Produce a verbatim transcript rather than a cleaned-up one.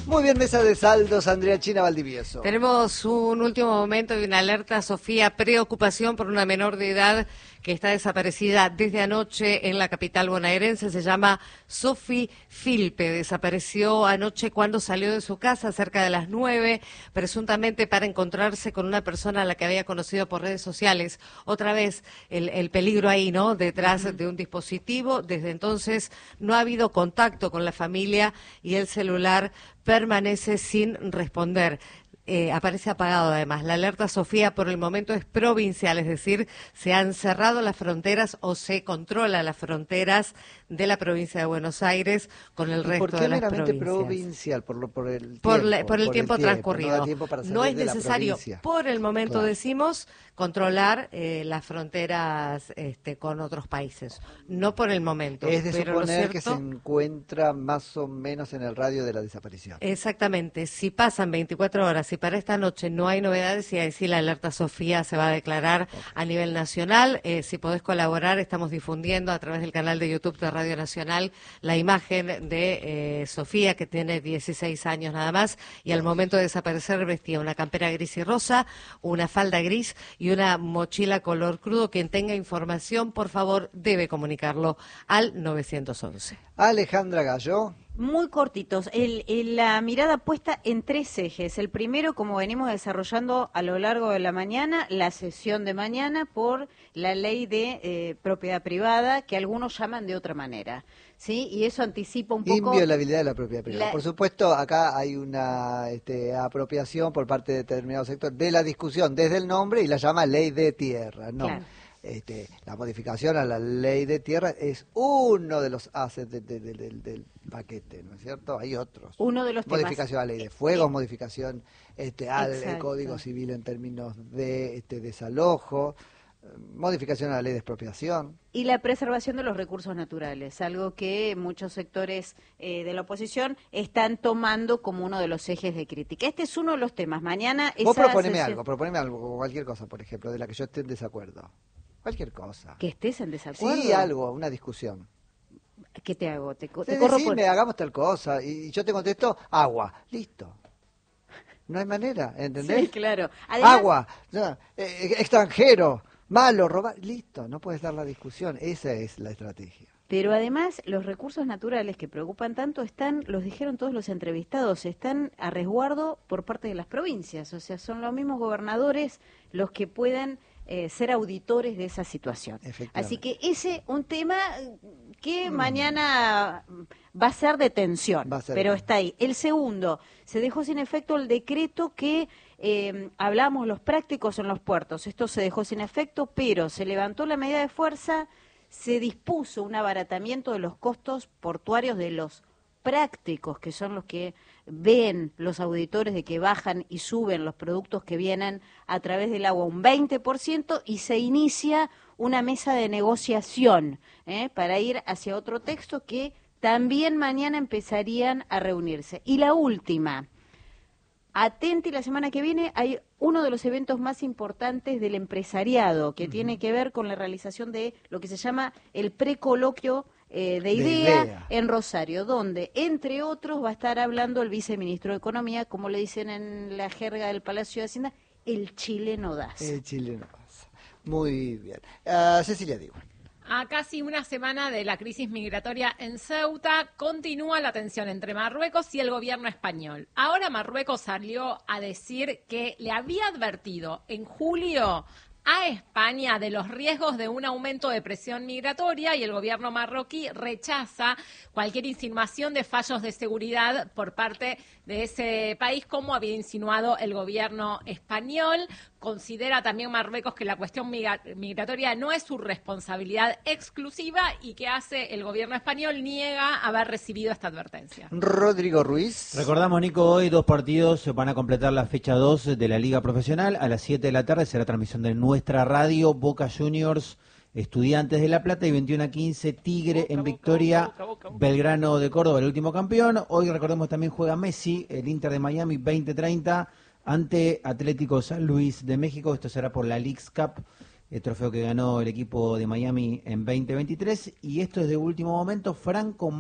Muy bien, mesa de saldos, Andrea China Valdivieso. Tenemos un último momento y una alerta, Sofía, preocupación por una menor de edad que está desaparecida desde anoche en la capital bonaerense. Se llama Sofi Filpe. Desapareció anoche cuando salió de su casa cerca de las nueve, presuntamente para encontrarse con una persona a la que había conocido por redes sociales. Otra vez el, el peligro ahí, ¿no? Detrás uh-huh. de un dispositivo. Desde entonces no ha habido contacto con la familia y el celular permanece sin responder. Eh, aparece apagado además. La alerta, Sofía, por el momento es provincial, es decir, se han cerrado las fronteras o se controla las fronteras de la provincia de Buenos Aires con el resto de las provincias. ¿Por qué meramente provincial? Por, lo, por el tiempo, por, la, por el por tiempo el transcurrido. No, tiempo para no es necesario, por el momento claro. decimos, controlar eh, las fronteras este, con otros países. No por el momento. Es de pero suponer cierto, que se encuentra más o menos en el radio de la desaparición. Exactamente. Si pasan veinticuatro horas, si para esta noche no hay novedades, y ahí sí la alerta Sofía se va a declarar okay. a nivel nacional. Eh, si podés colaborar, estamos difundiendo a través del canal de YouTube de Radio Nacional la imagen de eh, Sofía, que tiene dieciséis años nada más, y al momento de desaparecer vestía una campera gris y rosa, una falda gris y una mochila color crudo. Quien tenga información, por favor, debe comunicarlo al nueve once. Alejandra Gallo. Muy cortitos, el, el, la mirada puesta en tres ejes. El primero, como venimos desarrollando a lo largo de la mañana, la sesión de mañana por la ley de eh, propiedad privada, que algunos llaman de otra manera, ¿sí? Y eso anticipa un poco... Inviolabilidad de la propiedad privada. La... Por supuesto, acá hay una este, apropiación por parte de determinado sector de la discusión desde el nombre y la llama ley de tierra, ¿no? Claro. Este, la modificación a la ley de tierra es uno de los assets de, de, de, de, del paquete, ¿no es cierto? Hay otros. Uno de los modificación temas. a la ley de fuego, eh, modificación este, al exacto. Código Civil en términos de este, desalojo, modificación a la ley de expropiación. Y la preservación de los recursos naturales, algo que muchos sectores eh, de la oposición están tomando como uno de los ejes de crítica. Este es uno de los temas. Mañana... Vos proponeme sesión... algo, proponeme algo, cualquier cosa, por ejemplo, de la que yo esté en desacuerdo. Cualquier cosa. ¿Que estés en desacuerdo? Sí, algo, una discusión. ¿Qué te hago? ¿Te, sí, te corro sí, por... me hagamos tal cosa y yo te contesto agua, listo. No hay manera, ¿entendés? Sí, claro. Además... Agua, no, eh, extranjero, malo, robar, listo, no puedes dar la discusión, esa es la estrategia. Pero además los recursos naturales que preocupan tanto están, los dijeron todos los entrevistados, están a resguardo por parte de las provincias, o sea, son los mismos gobernadores los que puedan eh, ser auditores de esa situación. Así que ese un tema que mm. mañana va a ser de tensión, ser pero de... está ahí. El segundo, se dejó sin efecto el decreto que eh, hablamos los prácticos en los puertos, esto se dejó sin efecto, pero se levantó la medida de fuerza, se dispuso un abaratamiento de los costos portuarios de los prácticos, que son los que ven los auditores de que bajan y suben los productos que vienen a través del agua un veinte por ciento, y se inicia una mesa de negociación ¿eh? para ir hacia otro texto que también mañana empezarían a reunirse. Y la última, atenti, la semana que viene hay uno de los eventos más importantes del empresariado, que uh-huh. tiene que ver con la realización de lo que se llama el precoloquio eh, de, idea, de idea en Rosario, donde, entre otros, va a estar hablando el viceministro de Economía, como le dicen en la jerga del Palacio de Hacienda, el chileno Daza. El chileno Daza. Muy bien. Uh, Cecilia Diego. A casi una semana de la crisis migratoria en Ceuta, continúa la tensión entre Marruecos y el gobierno español. Ahora Marruecos salió a decir que le había advertido en julio a España de los riesgos de un aumento de presión migratoria, y el gobierno marroquí rechaza cualquier insinuación de fallos de seguridad por parte de ese país, como había insinuado el gobierno español. Considera también Marruecos que la cuestión migratoria no es su responsabilidad exclusiva, y que hace el gobierno español niega haber recibido esta advertencia. Rodrigo Ruiz. Recordamos, Nico, hoy dos partidos van a completar la fecha dos de la Liga Profesional. A las siete de la tarde será transmisión de nuestra radio, Boca Juniors, Estudiantes de La Plata, y veintiuno a quince Tigre en Victoria, Boca, Boca, Boca, Boca. Belgrano de Córdoba, el último campeón. Hoy, recordemos, también juega Messi, el Inter de Miami, veinte treinta, ante Atlético San Luis de México. Esto será por la Leagues Cup, el trofeo que ganó el equipo de Miami en veinte veintitrés. Y esto es de último momento, Franco